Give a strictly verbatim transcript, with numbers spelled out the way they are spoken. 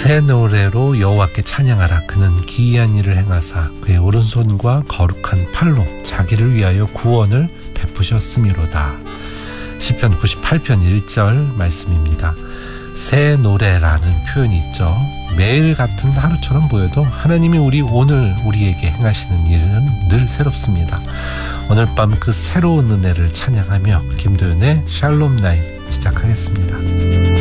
새 노래로 여호와께 찬양하라. 그는 기이한 일을 행하사 그의 오른손과 거룩한 팔로 자기를 위하여 구원을 베푸셨음이로다. 시편 구십팔 편 일 절 말씀입니다. 새 노래라는 표현이 있죠. 매일 같은 하루처럼 보여도 하나님이 우리 오늘 우리에게 행하시는 일은 늘 새롭습니다. 오늘 밤 그 새로운 은혜를 찬양하며 김도윤의 샬롬 나잇 시작하겠습니다.